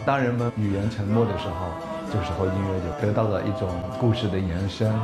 当人们语言沉默的时候，这个时候音乐就得到了一种故事的延伸。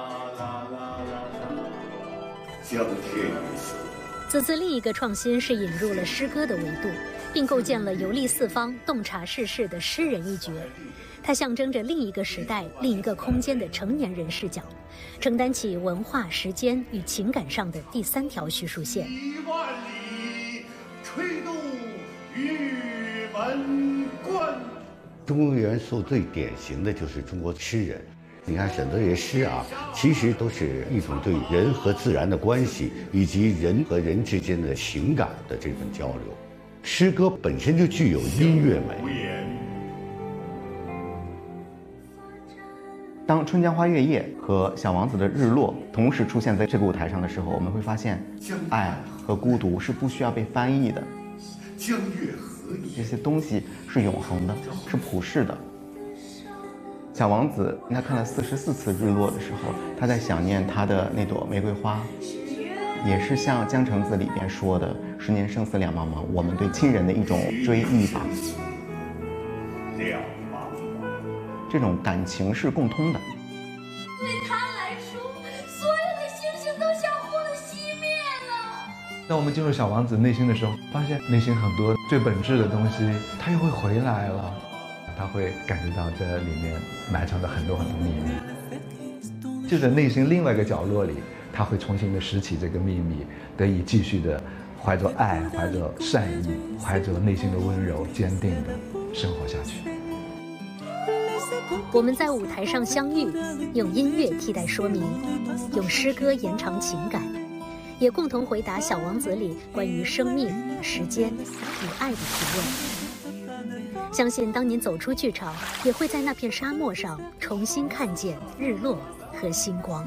江天一色。 此次另一个创新是引入了诗歌的维度，并构建了游历四方、洞察世事的诗人一角。它象征着另一个时代、另一个空间的成年人视角，承担起文化、时间与情感上的第三条叙述线。 1万里，吹动玉门关。 中国元素最典型的就是中国诗人。你看沈德爷诗啊，其实都是一种对人和自然的关系，以及人和人之间的情感的这份交流。诗歌本身就具有音乐美。 当《春江花月夜》和《小王子》的日落同时出现在这个舞台上的时候，我们会发现，爱和孤独是不需要被翻译的。 江月何以？ 这些东西是永恒的，是普世的。小王子他看了44次日落的时候，他在想念他的那朵玫瑰花，也是像《江城子》里边说的“10年生死两茫茫”，我们对亲人的一种追忆吧。这种感情是共通的。 对他来说，所有的星星都像火熄灭了。 当我们进入小王子内心的时候，发现内心很多最本质的东西，它又会回来了。他会感觉到这里面埋藏着很多很多秘密，就在内心另外一个角落里，他会重新的拾起这个秘密，得以继续的怀着爱、怀着善意、怀着内心的温柔、坚定的生活下去。 我们在舞台上相遇，用音乐替代说明，用诗歌延长情感，也共同回答《小王子》里关于生命、时间与爱的提问。相信当您走出剧场，也会在那片沙漠上重新看见日落和星光。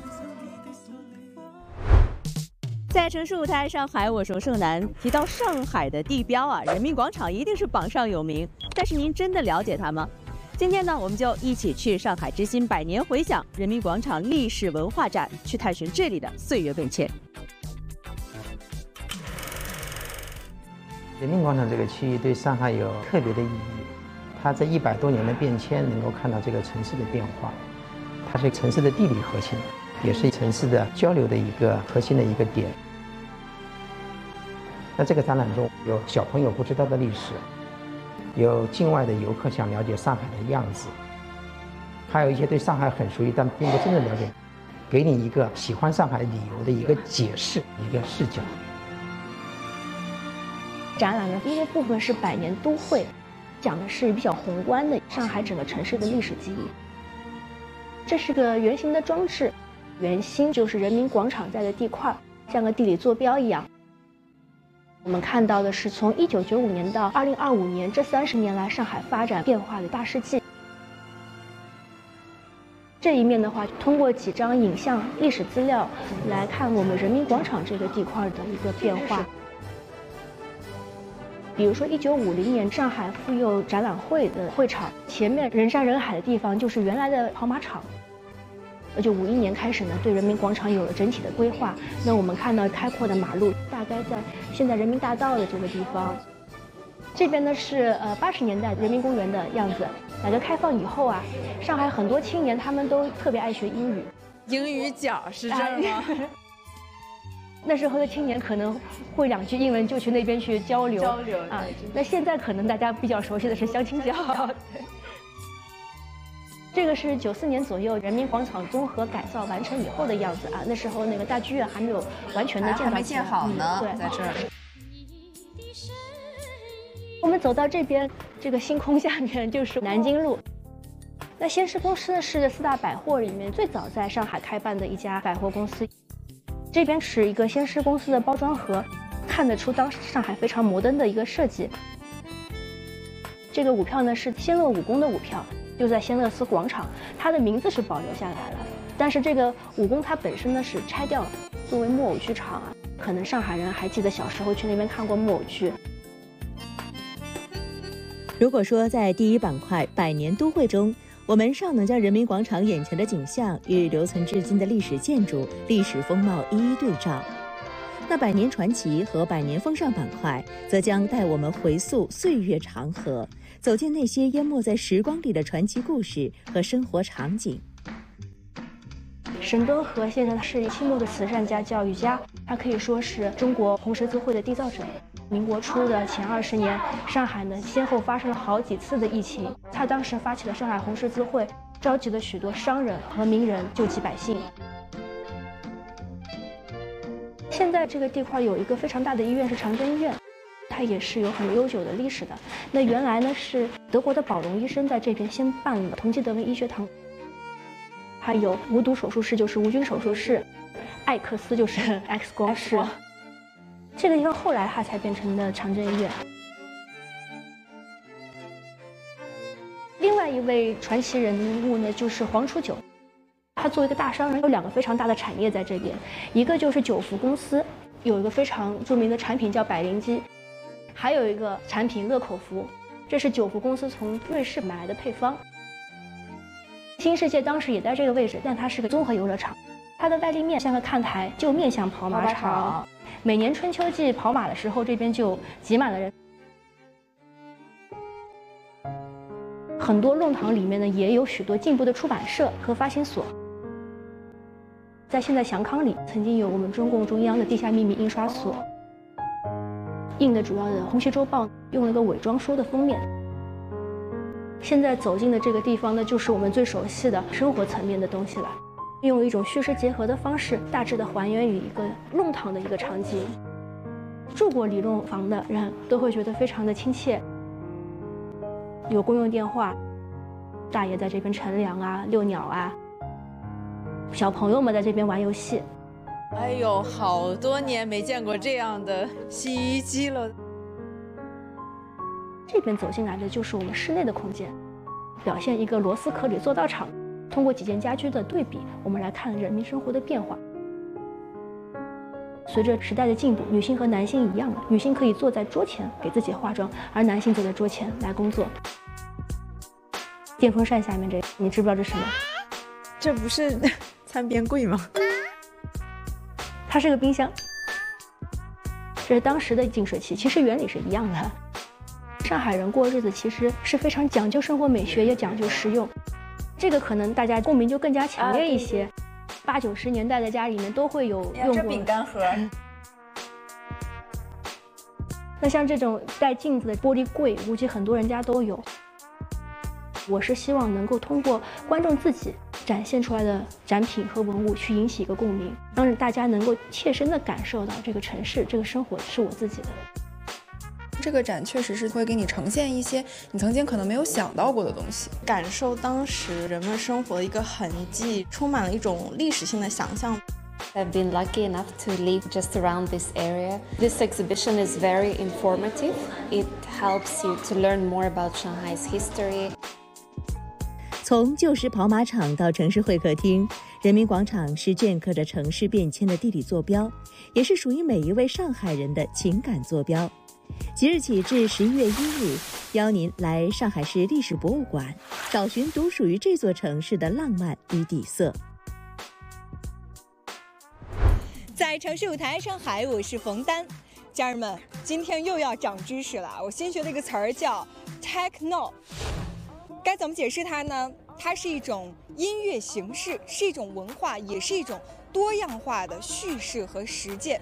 在城市舞台上海，我说盛楠提到上海的地标啊，人民广场一定是榜上有名。但是您真的了解它吗？今天呢，我们就一起去上海之星百年回响人民广场历史文化展，去探寻这里的岁月变迁。 人民广场这个区域对上海有特别的意义，它这100多年的变迁，能够看到这个城市的变化，它是城市的地理核心，也是城市的交流的一个核心的一个点。那这个展览中有小朋友不知道的历史，有境外的游客想了解上海的样子，还有一些对上海很熟悉但并不真正了解，给你一个喜欢上海理由的一个解释，一个视角。 展览的第一个部分是百年都会，讲的是比较宏观的上海整个城市的历史记忆。这是个圆形的装置，圆心就是人民广场在的地块，像个地理坐标一样。我们看到的是从1995年到2025年这30年来上海发展变化的大事记。这一面的话，通过几张影像历史资料来看我们人民广场这个地块的一个变化。比如说1950年上海妇幼展览会的会场前面人山人海的地方就是原来的跑马场。1951年开始呢，对人民广场有了整体的规划。那我们看到开阔的马路，大概在现在人民大道的这个地方。这边呢是80年代人民公园的样子。改革开放以后啊，上海很多青年他们都特别爱学英语。 英语角是这儿吗？ 那时候的青年可能会2句英文就去那边去交流啊。那现在可能大家比较熟悉的是相亲角。这个是94年左右人民广场综合改造完成以后的样子啊。那时候那个大剧院还没有完全的建造， 还没建好呢。 对， 在这儿。 我们走到这边，这个星空下面就是南京路。那先施公司是4大百货里面最早在上海开办的一家百货公司。这边是一个先施公司的包装盒，看得出当时上海非常摩登的一个设计。这个舞票呢是仙乐武功的舞票，就在仙乐寺广场，它的名字是保留下来了，但是这个武功它本身呢是拆掉了，作为木偶剧场啊。可能上海人还记得小时候去那边看过木偶剧。 如果说在第一板块百年都会中，我们尚能将人民广场眼前的景象与留存至今的历史建筑、历史风貌一一对照， 那百年传奇和百年风尚板块则将带我们回溯岁月长河，走进那些淹没在时光里的传奇故事和生活场景。 沈敦和先生是清末的慈善家、教育家，他可以说是中国红十字会的缔造者。民国初的前20年，上海呢先后发生了好几次的疫情，他当时发起了上海红十字会，召集了许多商人和名人救济百姓。现在这个地块有一个非常大的医院，是长征医院，它也是有很悠久的历史的。那原来呢是德国的宝龙医生在这边先办了同济德文医学堂，还有无毒手术室，就是无菌手术室，艾克斯就是 X 光室。这个地方后来它才变成的长征医院。另外一位传奇人物呢，就是黄楚九。他作为一个大商人，有2个非常大的产业在这边，一个就是九福公司，有一个非常著名的产品叫百灵机，还有一个产品乐口福，这是九福公司从瑞士买来的配方。新世界当时也在这个位置，但它是个综合游乐场，它的外立面像个看台，就面向跑马场。每年春秋季跑马的时候，这边就挤满了人。很多弄堂里面呢，也有许多进步的出版社和发行所。在现在祥康里，曾经有我们中共中央的地下秘密印刷所，印的主要的《红旗周报》用了个伪装书的封面。现在走进的这个地方呢，就是我们最熟悉的生活层面的东西了，用一种虚实结合的方式，大致的还原于一个弄堂的一个场景。住过李弄房的人都会觉得非常的亲切，有公用电话，大爷在这边乘凉啊、遛鸟啊。小朋友们在这边玩游戏。 哎呦，好多年没见过这样的洗衣机了。 这边走进来的就是我们室内的空间，表现一个螺丝壳里做道场。通过几件家居的对比，我们来看人民生活的变化。随着时代的进步，女性和男性一样了，女性可以坐在桌前给自己化妆，而男性坐在桌前来工作。电风扇下面这，你知不知道这是什么？ 这不是餐边柜吗？ 它是个冰箱，这是当时的净水器，其实原理是一样的。上海人过日子其实是非常讲究生活美学，也讲究实用，这个可能大家共鸣就更加强烈一些。80、90年代的家里面都会有用过饼干盒。 那像这种带镜子的玻璃柜，估计很多人家都有。我是希望能够通过观众自己展现出来的展品和文物去引起一个共鸣，让大家能够切身的感受到这个城市、这个生活是我自己的。 这个展确实是会给你呈现一些你曾经可能没有想到过的东西， 感受当时人们生活的一个痕迹，充满了一种历史性的想象。 I've been lucky enough to live just around this area. This exhibition is very informative. It helps you to learn more about Shanghai's history. 从旧时跑马场到城市会客厅，人民广场是镌刻着城市变迁的地理坐标，也是属于每一位上海人的情感坐标。即日起至11月1日，邀您来上海市历史博物馆，找寻独属于这座城市的浪漫与底色。 在城市舞台上海，我是冯丹。家人们，今天又要长知识了。我新学了一个词儿叫 techno， 该怎么解释它呢？它是一种音乐形式，是一种文化，也是一种多样化的叙事和实践。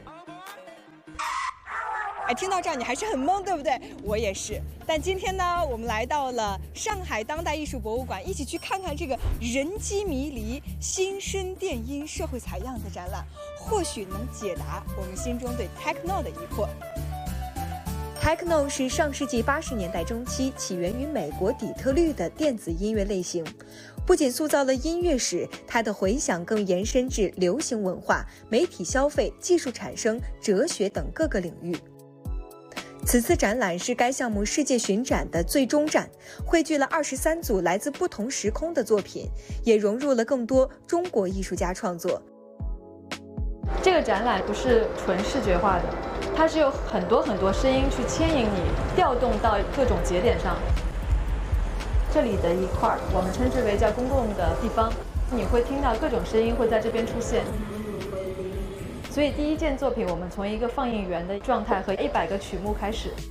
哎，听到这儿你还是很懵，对不对？我也是。但今天呢，我们来到了上海当代艺术博物馆，一起去看看这个人机迷离、心声电音、社会采样的展览，或许能解答我们心中对 techno 的疑惑。Techno 是上世纪80年代中期起源于美国底特律的电子音乐类型，不仅塑造了音乐史，它的回响更延伸至流行文化、媒体消费、技术产生、哲学等各个领域。此次展览是该项目世界巡展的最终站，汇聚了23组来自不同时空的作品，也融入了更多中国艺术家创作。 这个展览不是纯视觉化的，它是有很多声音去牵引你，调动到各种节点上。这里的一块我们称之为叫公共的地方，你会听到各种声音会在这边出现。 所以第一件作品我们从一个放映员的状态和100个曲目开始。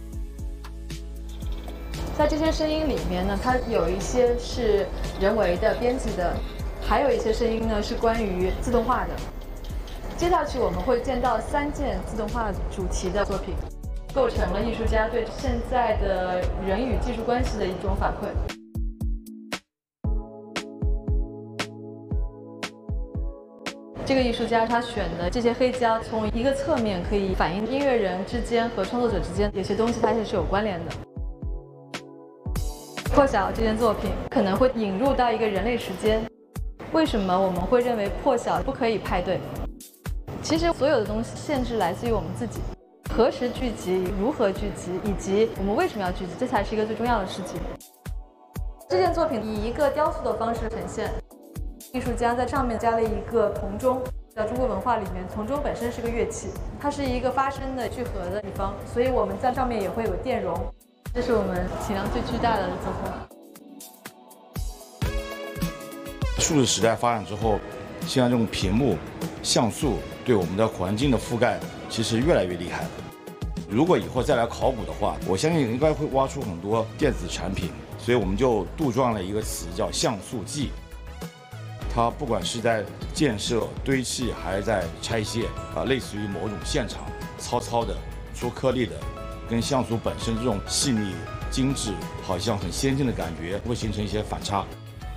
在这些声音里面呢，它有一些是人为的编辑的，还有一些声音呢是关于自动化的。接下去我们会见到3件自动化主题的作品，构成了艺术家对现在的人与技术关系的一种反馈。这个艺术家他选的这些黑胶，从一个侧面可以反映音乐人之间和创作者之间有些东西它是有关联的。破晓这件作品可能会引入到一个人类时间。为什么我们会认为破晓不可以派对？其实所有的东西限制来自于我们自己。何时聚集，如何聚集，以及我们为什么要聚集，这才是一个最重要的事情。这件作品以一个雕塑的方式呈现，艺术家在上面加了一个铜钟。在中国文化里面，铜钟本身是个乐器，它是一个发声的聚合的地方，所以我们在上面也会有电容。这是我们体量最巨大的作品。 数字时代发展之后，现在这种屏幕、像素对我们的环境的覆盖其实越来越厉害了。如果以后再来考古的话，我相信应该会挖出很多电子产品，所以我们就杜撰了一个词叫像素记。它不管是在建设、堆砌，还是在拆卸，类似于某种现场糙糙的、出颗粒的，跟像素本身这种细腻、精致、好像很先进的感觉，会形成一些反差。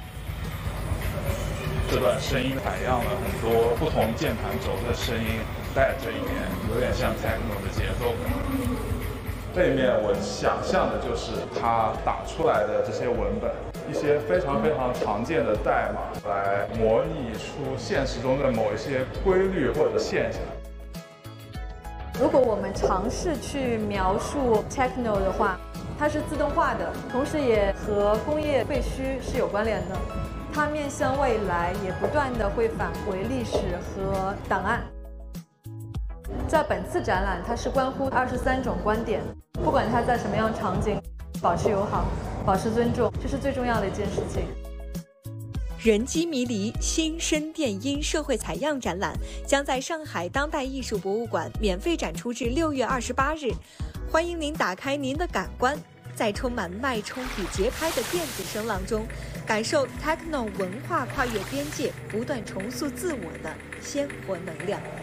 这段声音采样了很多不同键盘轴的声音，带着一点有点像techno的节奏感。背面我想象的就是他打出来的这些文本，一些非常非常常见的代码，来模拟出现实中的某一些规律或者现象。 如果我们尝试去描述 techno 的话，它是自动化的，同时也和工业废墟是有关联的。它面向未来，也不断地会返回历史和档案。在本次展览，它是关乎23种观点，不管它在什么样场景，保持友好，保持尊重，这是最重要的一件事情。 人机迷离新声电音社会采样展览将在上海当代艺术博物馆免费展出至6月28日，欢迎您打开您的感官，在充满脉冲与节拍的电子声浪中，感受 techno 文化跨越边界、不断重塑自我的鲜活能量。